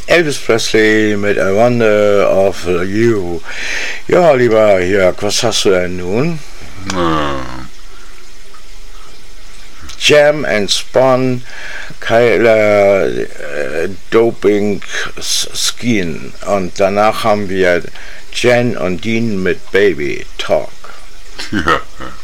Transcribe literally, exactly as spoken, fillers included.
Elvis Presley mit I Wonder of You. Ja, lieber Jörg, was hast du denn nun? Hm. Jam and Spawn, Kyler äh, Doping Skin. Und danach haben wir Jen und Dean mit Baby Talk. Ja.